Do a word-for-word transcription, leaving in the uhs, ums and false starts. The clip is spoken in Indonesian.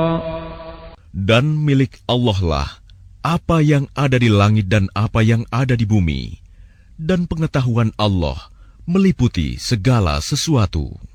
Dan milik Allah lah apa yang ada di langit dan apa yang ada di bumi, dan pengetahuan Allah meliputi segala sesuatu.